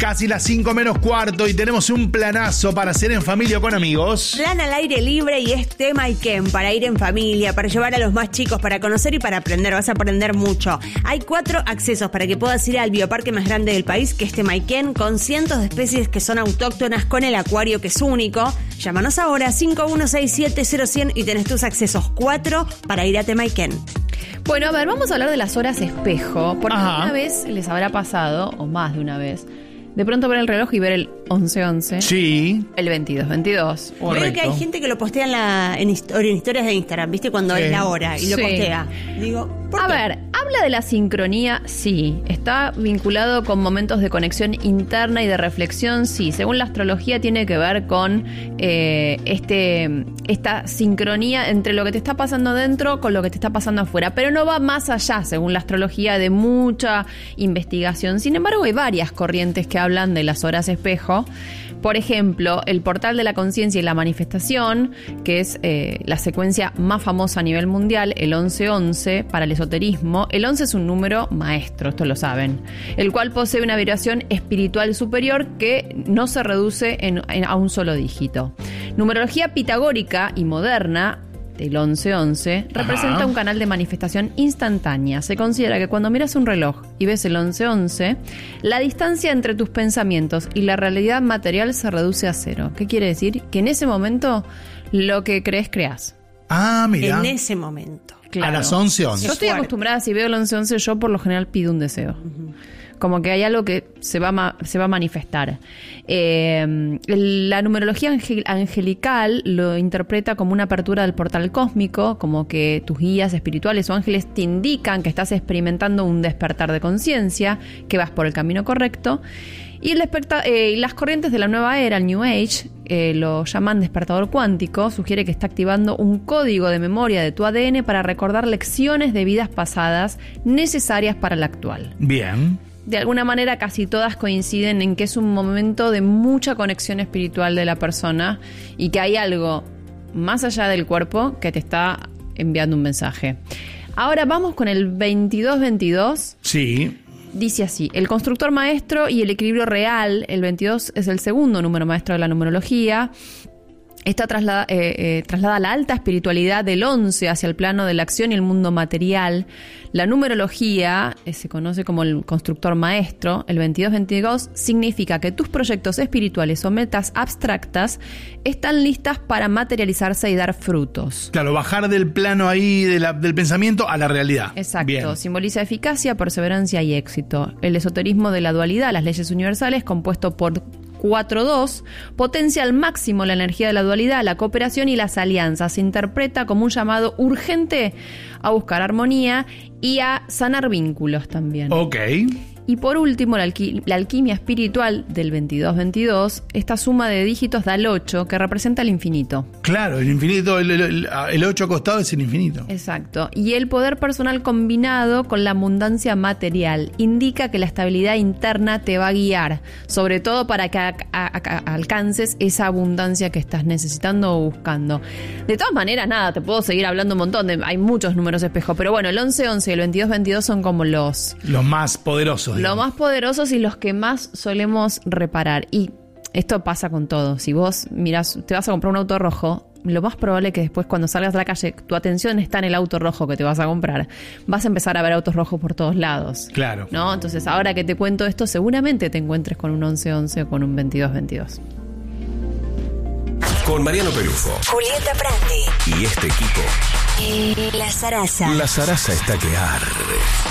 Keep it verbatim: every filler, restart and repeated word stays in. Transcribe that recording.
Casi las cinco menos cuarto y tenemos un planazo para hacer en familia o con amigos. Plan al aire libre y es tema Ken para ir en familia, para llevar a los más chicos, para conocer y para aprender. Vas a aprender mucho. Hay cuatro accesos para que puedas ir al bioparque más grande del país, que es tema Ken, con cientos de especies que son autóctonas, con el acuario que es único. Llámanos ahora cinco uno seis siete cero cien y tenés tus accesos cuatro para ir a tema Ken. Bueno, a ver, vamos a hablar de las horas espejo, porque Ajá. una vez les habrá pasado, o más de una vez, de pronto ver el reloj y ver el once once. Sí. El veintidós veintidós. Creo que hay gente que lo postea en, la, en, histo- en historias de Instagram, ¿viste? Cuando Sí. es la hora y lo Sí. postea. Digo, ¿por A qué? ver, habla de la sincronía, sí. Está vinculado con momentos de conexión interna y de reflexión, sí. Según la astrología tiene que ver con eh, este, esta sincronía entre lo que te está pasando dentro con lo que te está pasando afuera. Pero no va más allá, según la astrología, de mucha investigación. Sin embargo, hay varias corrientes que hablan de las horas espejo. Por ejemplo, el portal de la conciencia y la manifestación, que es eh, la secuencia más famosa a nivel mundial, el once once, para el esoterismo. El once es un número maestro, esto lo saben, el cual posee una vibración espiritual superior que no se reduce en, en, a un solo dígito. Numerología pitagórica y moderna, el once once, representa Ajá. un canal de manifestación instantánea. Se considera que cuando miras un reloj y ves el once once, la distancia entre tus pensamientos y la realidad material se reduce a cero. ¿Qué quiere decir? Que en ese momento lo que crees, creas. Ah, mira. En ese momento. Claro. A las once once. Yo estoy Fuerte. acostumbrada, si veo el once once, yo por lo general pido un deseo. Como que hay algo que se va a, ma- se va a manifestar. Eh, la numerología angel- angelical lo interpreta como una apertura del portal cósmico, como que tus guías espirituales o ángeles te indican que estás experimentando un despertar de conciencia, que vas por el camino correcto. Y el desperta- eh, las corrientes de la nueva era, el New Age, eh, lo llaman despertador cuántico, sugiere que está activando un código de memoria de tu A D N para recordar lecciones de vidas pasadas necesarias para la actual. Bien. De alguna manera casi todas coinciden en que es un momento de mucha conexión espiritual de la persona y que hay algo más allá del cuerpo que te está enviando un mensaje. Ahora vamos con el veintidós veintidós. Sí. Dice así: el constructor maestro y el equilibrio real. El veintidós es el segundo número maestro de la numerología. Esta traslada, eh, eh, traslada la alta espiritualidad del once hacia el plano de la acción y el mundo material. La numerología eh, se conoce como el constructor maestro. El veintidós veintidós significa que tus proyectos espirituales o metas abstractas están listas para materializarse y dar frutos. Claro, bajar del plano ahí de la- del pensamiento a la realidad. Exacto, Bien. simboliza eficacia, perseverancia y éxito. El esoterismo de la dualidad, las leyes universales, compuesto por cuatro dos, potencia al máximo la energía de la dualidad, la cooperación y las alianzas. Se interpreta como un llamado urgente a buscar armonía y a sanar vínculos también. Ok. Y por último, la, alqui- la alquimia espiritual del veintidós veintidós, esta suma de dígitos da el ocho, que representa el infinito. Claro, el infinito, el, el, el ocho acostado es el infinito. Exacto. Y el poder personal combinado con la abundancia material indica que la estabilidad interna te va a guiar, sobre todo para que a- a- a- alcances esa abundancia que estás necesitando o buscando. De todas maneras, nada, te puedo seguir hablando un montón, de, hay muchos números espejo, pero bueno, el once once y el veintidós veintidós son como los... Los más poderosos. Los digamos. más poderosos y los que más solemos reparar. Y esto pasa con todo. Si vos mirás, te vas a comprar un auto rojo, lo más probable es que después cuando salgas a la calle, tu atención está en el auto rojo que te vas a comprar. Vas a empezar a ver autos rojos por todos lados. Claro. ¿No? Entonces, ahora que te cuento esto, seguramente te encuentres con un once once o con un veintidós veintidós. Con Mariano Pelufo Julieta Prandi. y este equipo, La Zaraza. la zaraza está que arde.